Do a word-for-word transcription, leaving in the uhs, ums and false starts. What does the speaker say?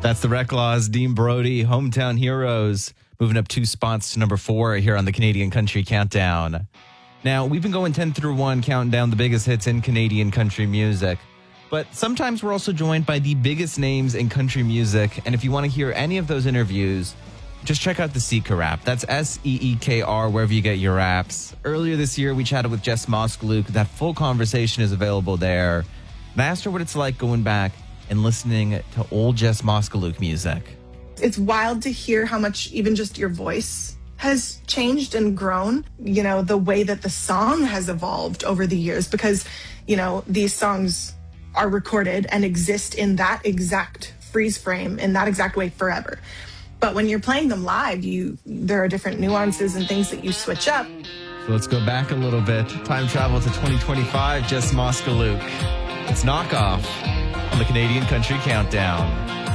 That's the Reclaws, Dean Brody, Hometown Heroes, moving up two spots to number four here on the Canadian Country Countdown. Now, we've been going ten through one, counting down the biggest hits in Canadian country music. But sometimes we're also joined by the biggest names in country music. And if you want to hear any of those interviews, just check out the Seekr app. That's S E E K R, wherever you get your apps. Earlier this year, we chatted with Jess Moskaluke. That full conversation is available there. And I asked her what it's like going back and listening to old Jess Moskaluke music. It's wild to hear how much even just your voice has changed and grown. You know, the way that the song has evolved over the years, because, you know, these songs are recorded and exist in that exact freeze frame, in that exact way forever. But when you're playing them live, you there are different nuances and things that you switch up. So let's go back a little bit. Time travel to twenty twenty-five, Jess Moskaluke. It's Knockoff on the Canadian Country Countdown.